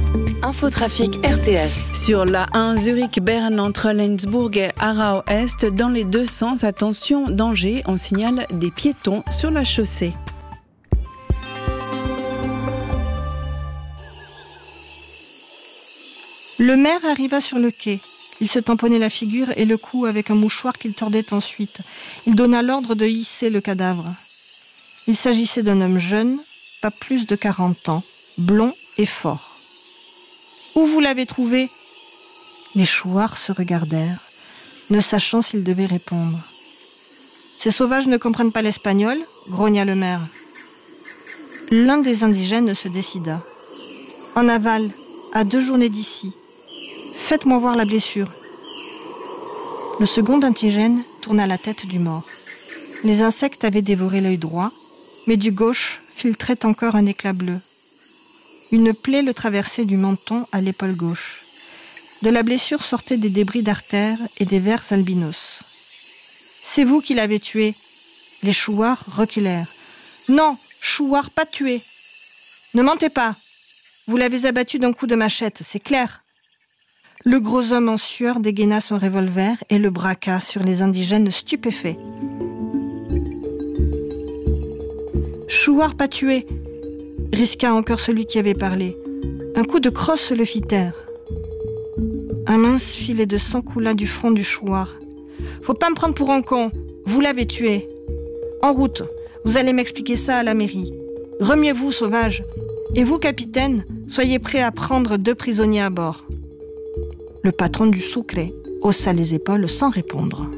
Infotrafic RTS. Sur la 1 Zurich-Berne entre Lenzburg et Aarau-Est, dans les deux sens, attention, danger, on signale des piétons sur la chaussée. Le maire arriva sur le quai. Il se tamponnait la figure et le cou avec un mouchoir qu'il tordait ensuite. Il donna l'ordre de hisser le cadavre. Il s'agissait d'un homme jeune, pas plus de 40 ans, blond et fort. « Où vous l'avez trouvé ?» Les chouards se regardèrent, ne sachant s'ils devaient répondre. « Ces sauvages ne comprennent pas l'espagnol ?» grogna le maire. L'un des indigènes se décida. « En aval, à 2 journées d'ici. Faites-moi voir la blessure. » Le second indigène tourna la tête du mort. Les insectes avaient dévoré l'œil droit, mais du gauche filtrait encore un éclat bleu. Une plaie le traversait du menton à l'épaule gauche. De la blessure sortaient des débris d'artères et des vers albinos. « C'est vous qui l'avez tué !» Les chouards reculèrent. « Non, chouard pas tué !»« Ne mentez pas ! Vous l'avez abattu d'un coup de machette, c'est clair !» Le gros homme en sueur dégaina son revolver et le braqua sur les indigènes stupéfaits. « Chouard pas tué !» risqua encore celui qui avait parlé. Un coup de crosse le fit taire. Un mince filet de sang coula du front du chouard. « Faut pas me prendre pour un con, vous l'avez tué. En route, vous allez m'expliquer ça à la mairie. Remuez-vous, sauvage. Et vous, capitaine, soyez prêts à prendre 2 prisonniers à bord. » Le patron du Sucre haussa les épaules sans répondre.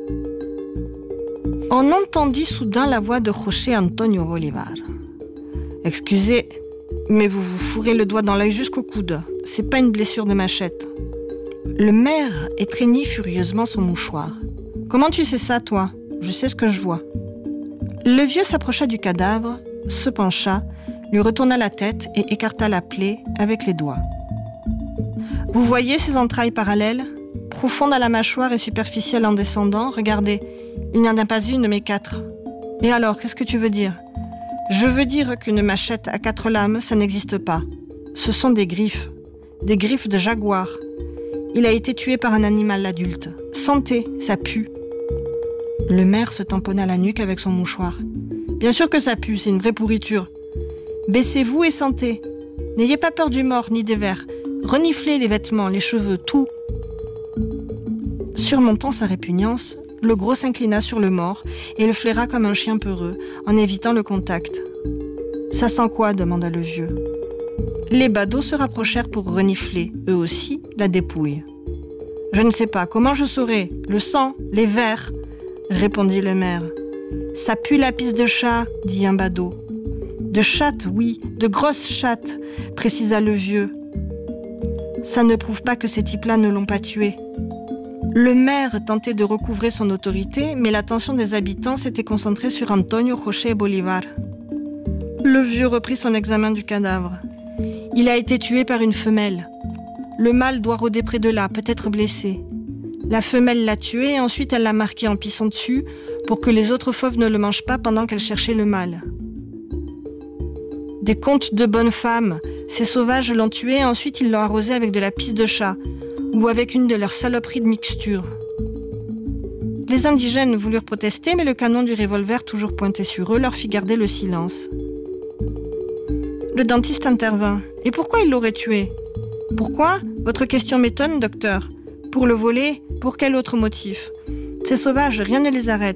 On entendit soudain la voix de José Antonio Bolívar. « Excusez, mais vous vous fourrez le doigt dans l'œil jusqu'au coude. C'est pas une blessure de machette. » Le maire étreignit furieusement son mouchoir. « Comment tu sais ça, toi ? Je sais ce que je vois. » Le vieux s'approcha du cadavre, se pencha, lui retourna la tête et écarta la plaie avec les doigts. « Vous voyez ces entrailles parallèles, profondes à la mâchoire et superficielles en descendant ? Regardez, il n'y en a pas une, mais 4. Et alors, qu'est-ce que tu veux dire ? Je veux dire qu'une machette à 4 lames, ça n'existe pas. Ce sont des griffes de jaguar. Il a été tué par un animal adulte. Sentez, ça pue. » Le maire se tamponna la nuque avec son mouchoir. « Bien sûr que ça pue, c'est une vraie pourriture. Baissez-vous et sentez. N'ayez pas peur du mort ni des vers. Reniflez les vêtements, les cheveux, tout. » Surmontant sa répugnance, le gros s'inclina sur le mort et le flaira comme un chien peureux, en évitant le contact. « Ça sent quoi ?» demanda le vieux. Les badauds se rapprochèrent pour renifler, eux aussi, la dépouille. « Je ne sais pas, comment je saurais ? Le sang, les vers ?» répondit le maire. « Ça pue la pisse de chat » dit un badaud. « De chatte, oui, de grosses chattes » précisa le vieux. « Ça ne prouve pas que ces types-là ne l'ont pas tué. » Le maire tentait de recouvrer son autorité, mais l'attention des habitants s'était concentrée sur Antonio José Bolívar. Le vieux reprit son examen du cadavre. Il a été tué par une femelle. Le mâle doit rôder près de là, peut-être blessé. La femelle l'a tué et ensuite elle l'a marqué en pissant dessus pour que les autres fauves ne le mangent pas pendant qu'elle cherchait le mâle. Des contes de bonnes femmes. Ces sauvages l'ont tué et ensuite ils l'ont arrosé avec de la pisse de chat ou avec une de leurs saloperies de mixture. Les indigènes voulurent protester, mais le canon du revolver, toujours pointé sur eux, leur fit garder le silence. Le dentiste intervint. « Et pourquoi il l'aurait tué ? » ?»« Pourquoi ? Votre question m'étonne, docteur. Pour le voler ? Pour quel autre motif ? Ces sauvages, rien ne les arrête. »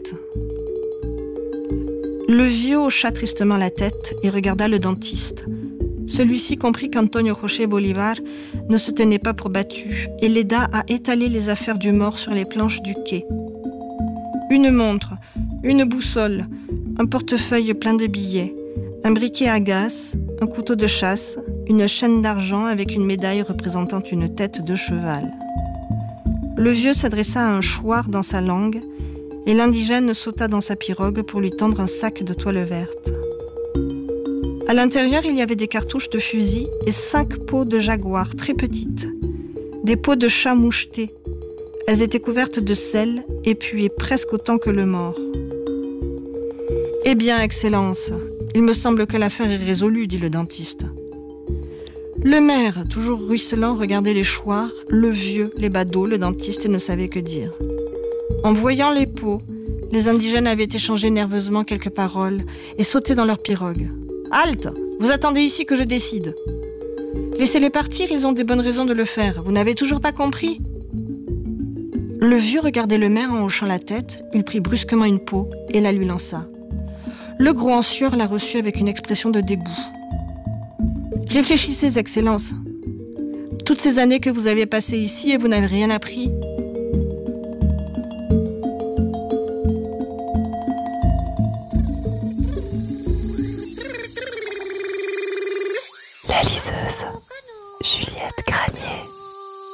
Le vieux hocha tristement la tête et regarda le dentiste. Celui-ci comprit qu'Antonio José Bolívar ne se tenait pas pour battu et l'aida à étaler les affaires du mort sur les planches du quai. Une montre, une boussole, un portefeuille plein de billets, un briquet à gaz, un couteau de chasse, une chaîne d'argent avec une médaille représentant une tête de cheval. Le vieux s'adressa à un chouard dans sa langue et l'indigène sauta dans sa pirogue pour lui tendre un sac de toile verte. À l'intérieur, il y avait des cartouches de fusil et 5 peaux de jaguar très petites. Des peaux de chat moucheté. Elles étaient couvertes de sel et puaient presque autant que le mort. « Eh bien, Excellence, il me semble que l'affaire est résolue, dit le dentiste. Le maire, toujours ruisselant, regardait les choirs, le vieux, les badauds, le dentiste et ne savait que dire. En voyant les pots, les indigènes avaient échangé nerveusement quelques paroles et sauté dans leur pirogue. « Halte! Vous attendez ici que je décide. Laissez-les partir, ils ont des bonnes raisons de le faire. Vous n'avez toujours pas compris ?» Le vieux regardait le maire en hochant la tête, il prit brusquement une peau et la lui lança. Le gros en sueur la reçut avec une expression de dégoût. « Réfléchissez, Excellence. Toutes ces années que vous avez passées ici et vous n'avez rien appris.